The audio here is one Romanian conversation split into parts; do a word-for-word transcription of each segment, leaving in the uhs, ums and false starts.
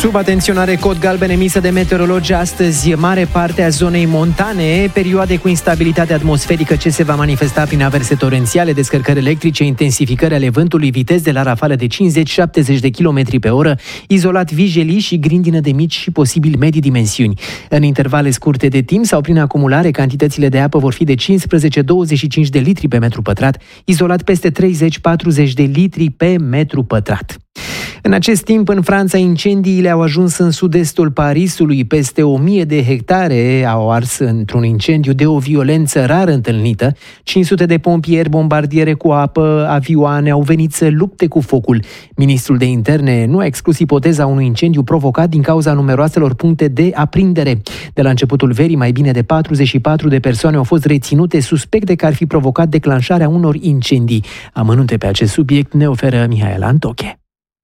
Sub atenționare, cod galben emisă de meteorologi astăzi mare parte a zonei montane, perioade cu instabilitate atmosferică ce se va manifesta prin averse torențiale, descărcări electrice, intensificări ale vântului, vitezi de la rafale de cincizeci șaptezeci de kilometri pe oră, izolat vijelii și grindină de mici și posibil medii dimensiuni. În intervale scurte de timp sau prin acumulare, cantitățile de apă vor fi de cincisprezece douăzeci și cinci de litri pe metru pătrat, izolat peste treizeci patruzeci de litri pe metru pătrat. În acest timp, în Franța, incendiile au ajuns în sud-estul Parisului. Peste o mie de hectare au ars într-un incendiu de o violență rar întâlnită. cinci sute de pompieri, bombardiere cu apă, avioane au venit să lupte cu focul. Ministrul de Interne nu a exclus ipoteza unui incendiu provocat din cauza numeroaselor puncte de aprindere. De la începutul verii, mai bine de patruzeci și patru de persoane au fost reținute suspecte că ar fi provocat declanșarea unor incendii. Amănunte pe acest subiect ne oferă Mihaela Antoche.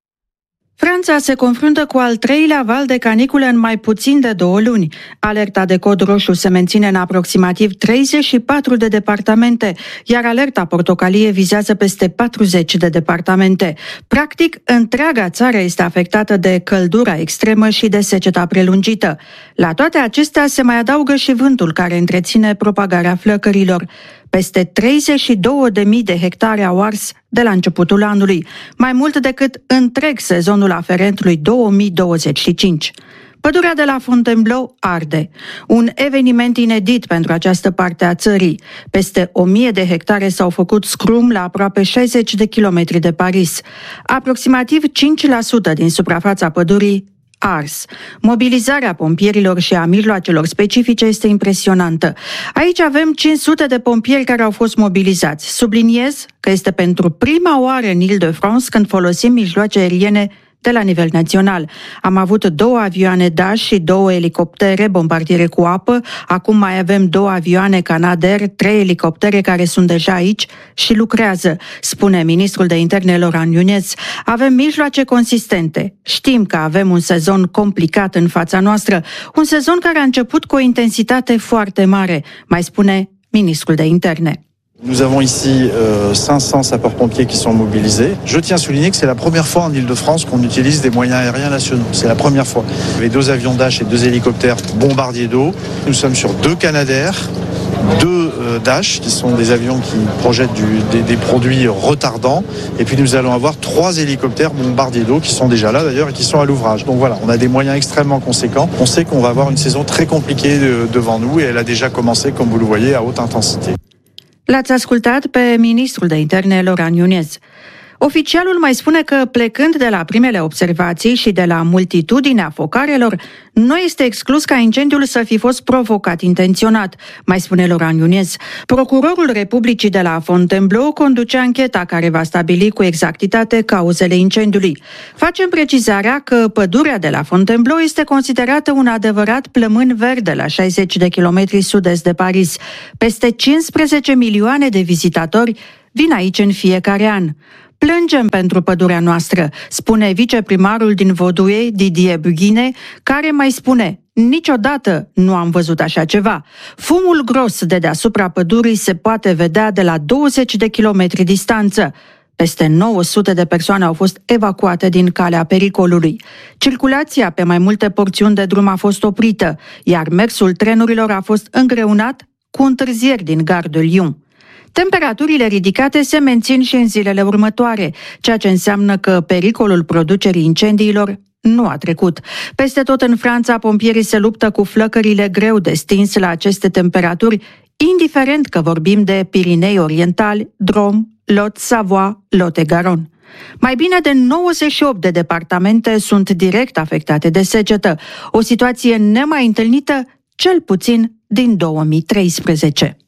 Franța se confruntă cu al treilea val de canicule în mai puțin de două luni. Alerta de cod roșu se menține în aproximativ treizeci și patru de departamente, iar alerta portocalie vizează peste patruzeci de departamente. Practic, întreaga țară este afectată de căldura extremă și de seceta prelungită. La toate acestea se mai adaugă și vântul care întreține propagarea flăcărilor. Peste treizeci și două de mii de hectare au ars de la începutul anului, mai mult decât întreg sezonul aferent lui două mii douăzeci și cinci. Pădurea de la Fontainebleau arde, un eveniment inedit pentru această parte a țării. Peste o mie de hectare s-au făcut scrum la aproape șaizeci de kilometri de Paris. Aproximativ cinci la sută din suprafața pădurii ars. Mobilizarea pompierilor și a mijloacelor specifice este impresionantă. Aici avem cinci sute de pompieri care au fost mobilizați. Subliniez că este pentru prima oară în Île-de-France când folosim mijloace aeriene de la nivel național. Am avut două avioane Dash și două elicoptere bombardiere cu apă, acum mai avem două avioane Canadair, trei elicoptere care sunt deja aici și lucrează, spune ministrul de interne Laurent Nunez. Avem mijloace consistente. Știm că avem un sezon complicat în fața noastră, un sezon care a început cu o intensitate foarte mare, mai spune ministrul de interne. Nous avons ici euh, cinq cents sapeurs-pompiers qui sont mobilisés. Je tiens à souligner que c'est la première fois en Île-de-France qu'on utilise des moyens aériens nationaux. C'est la première fois. Avec deux avions Dash et deux hélicoptères bombardiers d'eau. Nous sommes sur deux Canadair, deux euh, Dash, qui sont des avions qui projettent du, des, des produits retardants. Et puis nous allons avoir trois hélicoptères bombardiers d'eau qui sont déjà là d'ailleurs et qui sont à l'ouvrage. Donc voilà, on a des moyens extrêmement conséquents. On sait qu'on va avoir une saison très compliquée de, devant nous et elle a déjà commencé, comme vous le voyez, à haute intensité. L-ați ascultat pe ministrul de interne Laurent Nunez. Oficialul mai spune că, plecând de la primele observații și de la multitudinea focarelor, nu este exclus ca incendiul să fi fost provocat intenționat, mai spune Laurent Nunez. Procurorul Republicii de la Fontainebleau conduce ancheta care va stabili cu exactitate cauzele incendiului. Facem precizarea că pădurea de la Fontainebleau este considerată un adevărat plămân verde la șaizeci de kilometri sud-est de Paris. Peste cincisprezece milioane de vizitatori vin aici în fiecare an. Plângem pentru pădurea noastră, spune viceprimarul din Vaudois, Didier Bughine, care mai spune: niciodată nu am văzut așa ceva. Fumul gros de deasupra pădurii se poate vedea de la douăzeci de kilometri distanță. Peste nouă sute de persoane au fost evacuate din calea pericolului. Circulația pe mai multe porțiuni de drum a fost oprită, iar mersul trenurilor a fost îngreunat cu întârzieri din Gare de Lyon. Temperaturile ridicate se mențin și în zilele următoare, ceea ce înseamnă că pericolul producerii incendiilor nu a trecut. Peste tot în Franța, pompierii se luptă cu flăcările greu de stins la aceste temperaturi, indiferent că vorbim de Pirinei Orientali, Drôme, Lot, Savoie, Lot-et-Garonne. Mai bine de nouăzeci și opt de departamente sunt direct afectate de secetă, o situație nemai întâlnită cel puțin din două mii treisprezece.